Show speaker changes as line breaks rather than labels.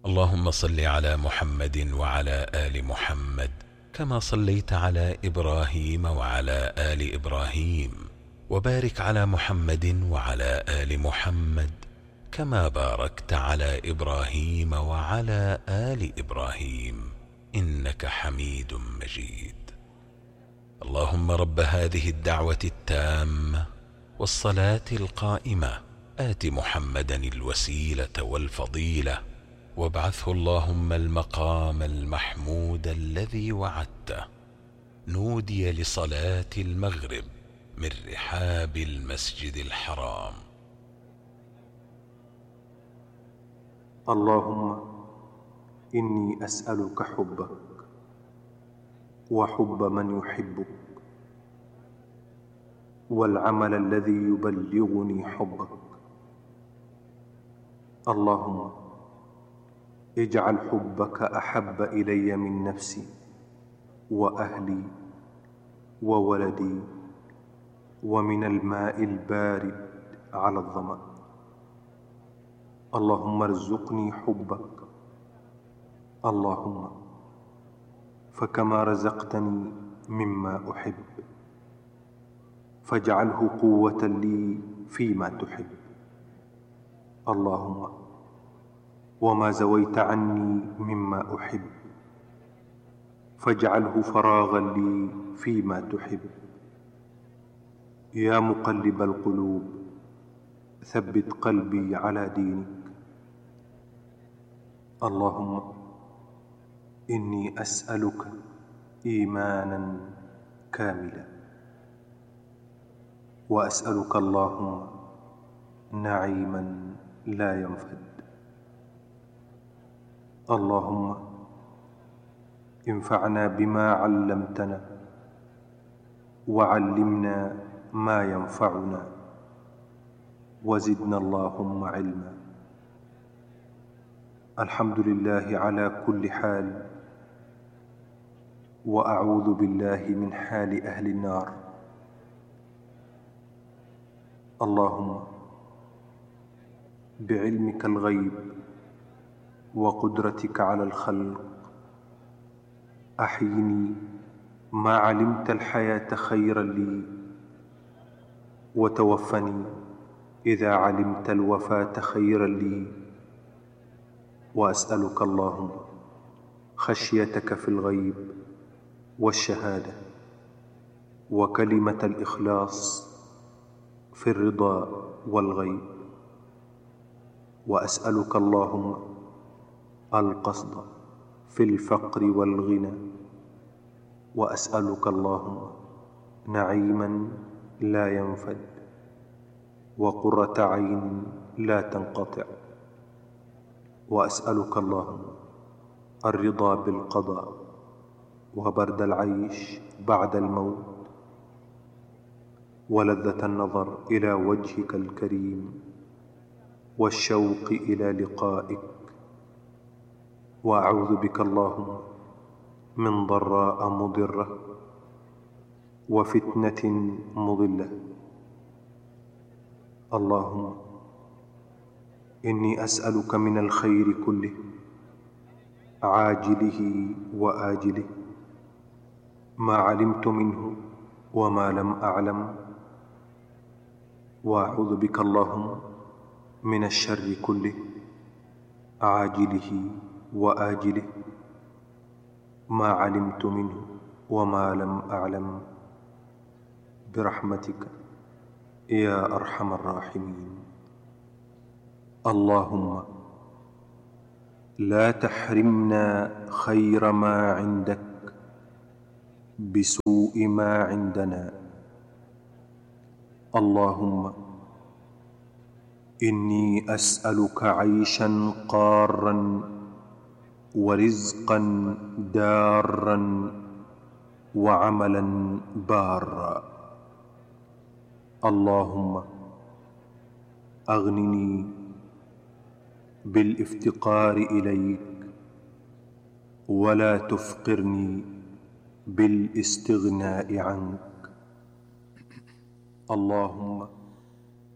اللهم صل على محمد وعلى آل محمد كما صليت على إبراهيم وعلى آل إبراهيم، وبارك على محمد وعلى آل محمد كما باركت على إبراهيم وعلى آل إبراهيم إنك حميد مجيد. اللهم رب هذه الدعوة التامة والصلاة القائمة آت محمدا الوسيلة والفضيلة وابعثه اللهم المقام المحمود الذي وعدته. نودي لصلاة المغرب من رحاب المسجد الحرام.
اللهم إني أسألك حبك وحب من يحبك والعمل الذي يبلغني حبك. اللهم اجعل حبك أحب إلي من نفسي وأهلي وولدي ومن الماء البارد على الظمأ. اللهم ارزقني حبك. اللهم فكما رزقتني مما أحب فاجعله قوة لي فيما تحب. اللهم وما زويت عني مما أحب فاجعله فراغا لي فيما تحب. يا مقلب القلوب ثبت قلبي على دينك. اللهم إني أسألك إيمانا كاملا، وأسألك اللهم نعيما لا ينفد. اللهم انفعنا بما علمتنا وعلمنا ما ينفعنا وزدنا اللهم علما. الحمد لله على كل حال، وأعوذ بالله من حال أهل النار. اللهم بعلمك الغيب وقدرتك على الخلق أحيني ما علمت الحياة خيرا لي، وتوفني إذا علمت الوفاة خيرا لي. وأسألك اللهم خشيتك في الغيب والشهادة، وكلمة الإخلاص في الرضا والغيب. وأسألك اللهم القصد في الفقر والغنى. وأسألك اللهم نعيما لا ينفد وقرة عين لا تنقطع. وأسألك اللهم الرضا بالقضاء وبرد العيش بعد الموت ولذة النظر إلى وجهك الكريم والشوق إلى لقائك. وأعوذ بك اللهم من ضراء مضرة وفتنة مضلة. اللهم إني أسألك من الخير كله عاجله وآجله ما علمت منه وما لم أعلم. وأعوذ بك اللهم من الشر كله عاجله وآجله ما علمت منه وما لم أعلم، برحمتك يا أرحم الراحمين. اللهم لا تحرمنا خير ما عندك بسوء ما عندنا. اللهم إني أسألك عيشا قارا ورزقا دارا وعملا بارا. اللهم أغنني بالافتقار إليك ولا تفقرني بالاستغناء عنك. اللهم